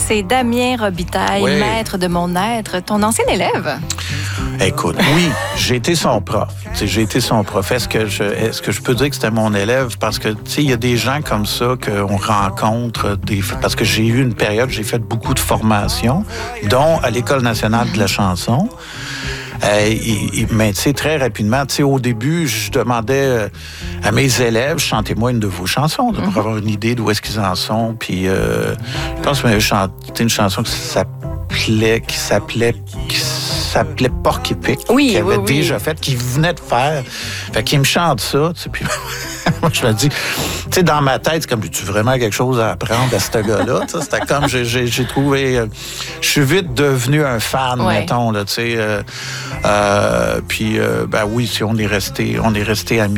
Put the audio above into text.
c'est Damien Robitaille, Oui. maître de mon être, ton ancien élève. Écoute, oui, j'ai été son prof. T'sais, j'ai été son prof. Est-ce que je peux dire que c'était mon élève? Parce que, tu sais, il y a des gens comme ça qu'on rencontre. Parce que j'ai eu une période, j'ai fait beaucoup de formations, dont à l'École nationale de la chanson. Mais tu sais, très rapidement, tu sais, au début, je demandais à mes élèves, chantez-moi une de vos chansons, pour avoir une idée d'où est-ce qu'ils en sont. Puis, je pense que j'avais chanté une chanson qui s'appelait Porc épic, qu'il avait déjà fait, qu'il venait de faire. Fait qu'il me chante ça, tu sais, puis moi, je me dis, tu sais, dans ma tête, c'est comme, as-tu vraiment quelque chose à apprendre à ce gars-là? C'était comme, j'ai trouvé, je suis vite devenu un fan, mettons, là, tu sais. Puis, ben oui, si on est resté amis.